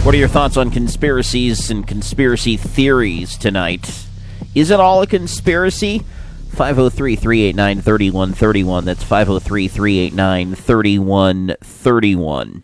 What are your thoughts on conspiracies and conspiracy theories tonight? Is it all a conspiracy? 503-389-3131. That's 503-389-3131.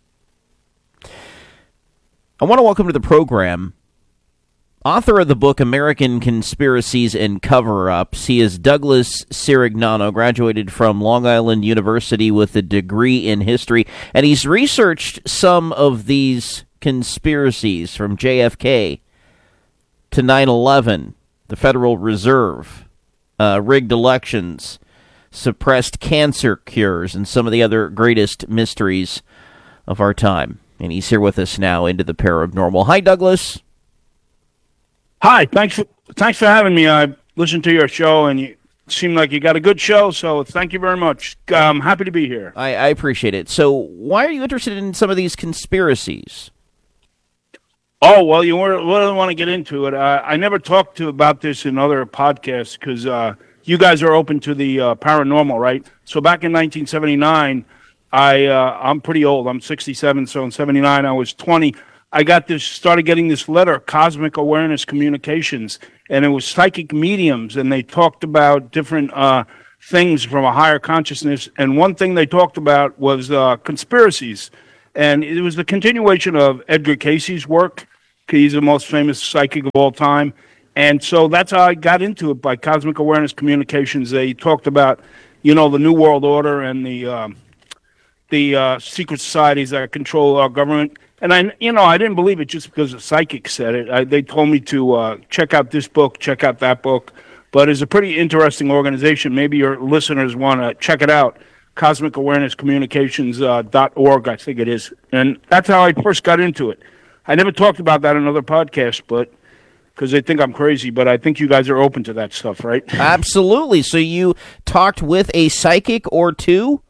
I want to welcome to the program author of the book American Conspiracies and Cover-Ups. He is Douglas Sirignano, graduated from Long Island University with a degree in history, and he's researched some of these conspiracies from JFK to 9/11, the Federal Reserve, rigged elections, suppressed cancer cures, and some of the other greatest mysteries of our time. And he's here with us now into the paranormal. Hi, Douglas. Hi, thanks for having me. I listened to your show, and you seem like you got a good show, so thank you very much. I'm happy to be here. I appreciate it. So why are you interested in some of these conspiracies? Oh, well, you really want to get into it. I never talked about this in other podcasts because you guys are open to the paranormal, right? So back in 1979, I'm pretty old. I'm 67, so in 79 I was 20. I started getting this letter, Cosmic Awareness Communications, and it was psychic mediums, and they talked about different things from a higher consciousness, and one thing they talked about was conspiracies, and it was the continuation of Edgar Cayce's work. He's the most famous psychic of all time, and so that's how I got into it, by Cosmic Awareness Communications. They talked about, the New World Order and the secret societies that control our government. And I didn't believe it just because a psychic said it. They told me to check out this book, check out that book. But it's a pretty interesting organization. Maybe your listeners want to check it out. CosmicAwarenessCommunications.org, I think it is. And that's how I first got into it. I never talked about that in other podcasts, but because they think I'm crazy. But I think you guys are open to that stuff, right? Absolutely. So you talked with a psychic or two?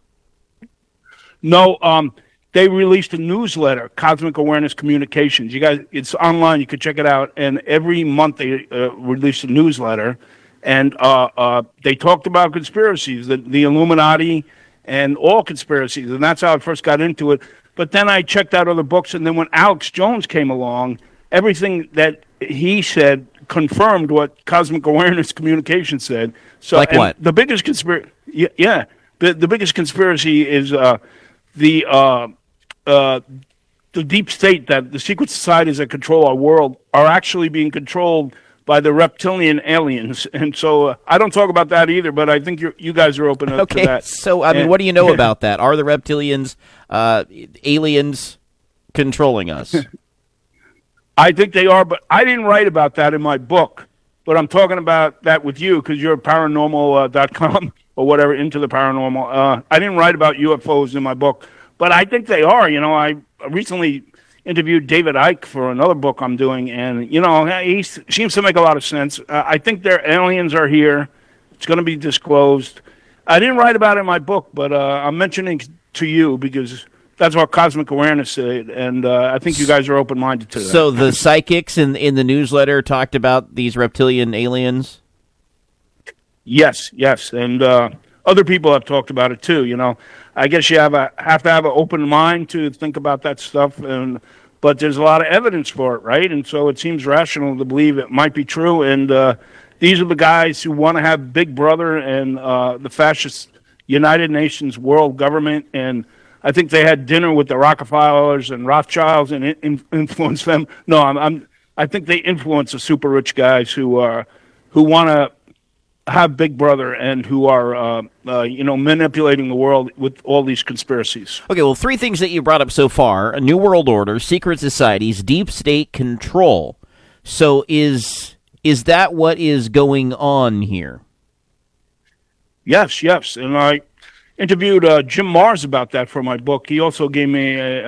No, they released a newsletter, Cosmic Awareness Communications. You guys, it's online. You can check it out. And every month they release a newsletter, and they talked about conspiracies, the Illuminati, and all conspiracies. And that's how I first got into it. But then I checked out other books, and then when Alex Jones came along, everything that he said confirmed what Cosmic Awareness Communications said. So, like what? The biggest conspiracy, the biggest conspiracy is the deep state, that the secret societies that control our world are actually being controlled by the reptilian aliens. And so I don't talk about that either, but I think you guys are open up to that. So, what do you know about that? Are the reptilians aliens controlling us? I think they are, but I didn't write about that in my book. But I'm talking about that with you because you're paranormal.com or whatever, into the paranormal. I didn't write about UFOs in my book, but I think they are. I recently interviewed David Icke for another book I'm doing, and, he seems to make a lot of sense. I think their aliens are here. It's going to be disclosed. I didn't write about it in my book, but I'm mentioning to you because that's what Cosmic Awareness said, and I think you guys are open-minded to that. So the psychics in the newsletter talked about these reptilian aliens? Yes, and other people have talked about it too. I guess you have to have an open mind to think about that stuff, but there's a lot of evidence for it, right? And so it seems rational to believe it might be true. And these are the guys who want to have Big Brother and the fascist United Nations world government, and I think they had dinner with the Rockefellers and Rothschilds and influenced them. No, I think they influence the super rich guys who want to have Big Brother and who are manipulating the world with all these conspiracies. Okay, well, three things that you brought up so far: a new world order, secret societies, deep state control. So is that what is going on here? Yes, and I interviewed Jim Marrs about that for my book. He also gave me a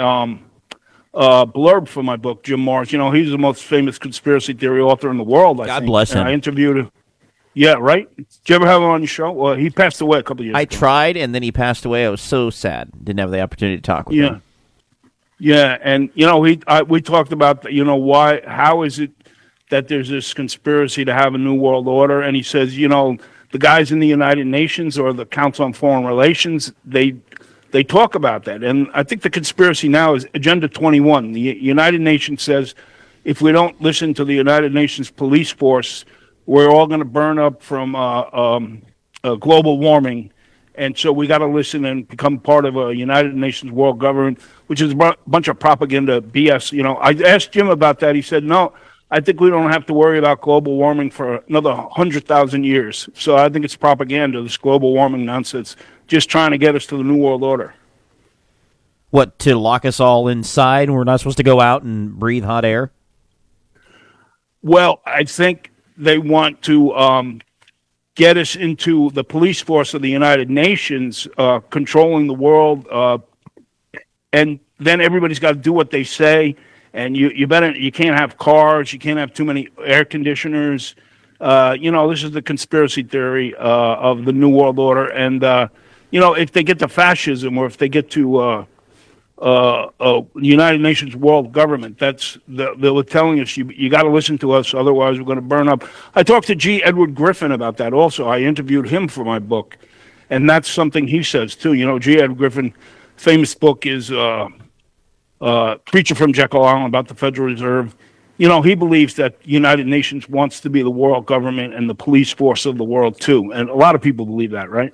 blurb for my book, Jim Marrs. He's the most famous conspiracy theory author in the world, I think. God bless him. And I interviewed him. Yeah, right? Did you ever have him on your show? Well, he passed away a couple of years ago. I tried, and then he passed away. I was so sad. Didn't have the opportunity to talk with him. Yeah, and, we talked about, how is it that there's this conspiracy to have a new world order? And he says, the guys in the United Nations or the Council on Foreign Relations, they they talk about that. And I think the conspiracy now is Agenda 21. The United Nations says if we don't listen to the United Nations police force, we're all going to burn up from global warming. And so we got to listen and become part of a United Nations world government, which is a bunch of propaganda BS. You know, I asked Jim about that. He said, no, I think we don't have to worry about global warming for another 100,000 years. So I think it's propaganda, this global warming nonsense, just trying to get us to the New World Order. What, to lock us all inside? We're not supposed to go out and breathe hot air? Well, I think they want to get us into the police force of the United Nations, controlling the world, and then everybody's got to do what they say. And you can't have cars, you can't have too many air conditioners. This is the conspiracy theory of the New World Order. And if they get to fascism, or if they get to United Nations world government, they were telling us you got to listen to us, otherwise we're going to burn up. I talked to G. Edward Griffin about that also. I interviewed him for my book, and that's something he says too. G. Edward Griffin, famous book is Preacher from Jekyll Island, about the Federal Reserve. He believes that United Nations wants to be the world government and the police force of the world too, and a lot of people believe that, right?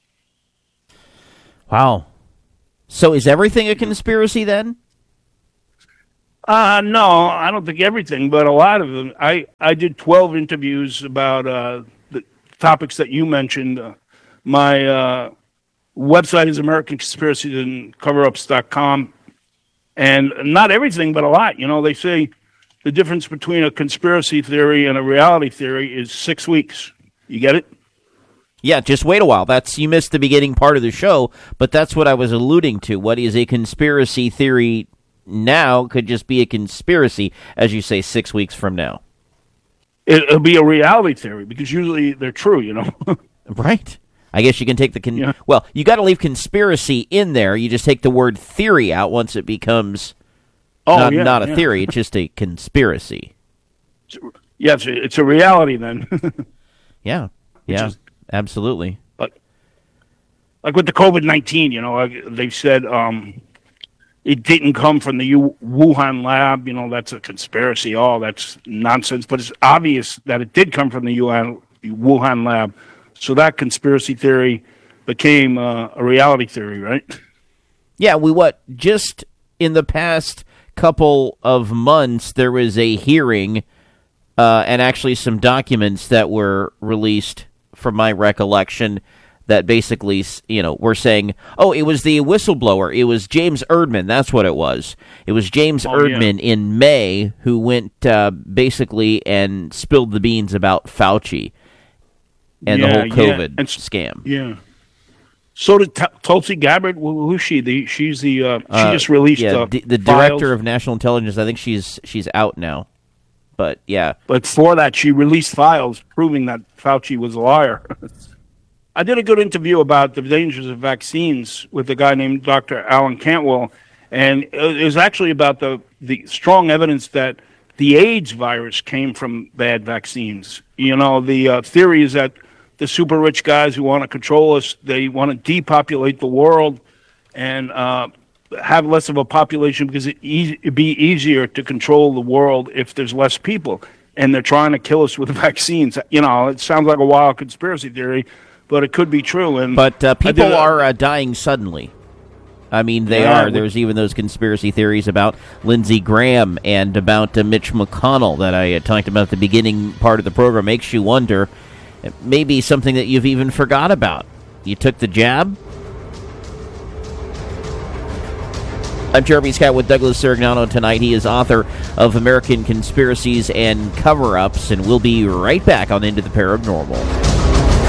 Wow. So is everything a conspiracy then? No, I don't think everything, but a lot of them. I did 12 interviews about the topics that you mentioned. My website is AmericanConspiraciesAndCoverups.com. And not everything, but a lot. They say the difference between a conspiracy theory and a reality theory is 6 weeks. You get it? Yeah, just wait a while. You missed the beginning part of the show, but that's what I was alluding to. What is a conspiracy theory now could just be a conspiracy, as you say, 6 weeks from now. It'll be a reality theory, because usually they're true, Right. I guess you can take Well, you got to leave conspiracy in there. You just take the word theory out once it becomes not a theory. It's just a conspiracy. Yeah, it's a reality then. Yeah, absolutely. Like with the COVID-19, they've said it didn't come from the Wuhan lab. That's a conspiracy. Oh, that's nonsense. But it's obvious that it did come from the Wuhan lab. So that conspiracy theory became a reality theory, right? Yeah, just in the past couple of months, there was a hearing and actually some documents that were released, from my recollection, that basically, were saying, oh, it was the whistleblower. It was James Erdman. That's what it was. It was James Erdman in May who went basically and spilled the beans about Fauci and the whole COVID scam. Yeah. So did Tulsi Gabbard. Who's she? She's the she just released the director of national intelligence. I think she's out now. But yeah. But for that, she released files proving that Fauci was a liar. I did a good interview about the dangers of vaccines with a guy named Dr. Alan Cantwell, and it was actually about the strong evidence that the AIDS virus came from bad vaccines. The theory is that the super rich guys who want to control us, they want to depopulate the world and have less of a population because it'd be easier to control the world if there's less people. And they're trying to kill us with vaccines. It sounds like a wild conspiracy theory, but it could be true. But people are dying suddenly. I mean, they are. There's even those conspiracy theories about Lindsey Graham and about Mitch McConnell that I talked about at the beginning part of the program. Makes you wonder, maybe something that you've even forgot about. You took the jab? I'm Jeremy Scott with Douglas Sirignano tonight. He is author of American Conspiracies and Cover-Ups, and we'll be right back on Into the Paranormal.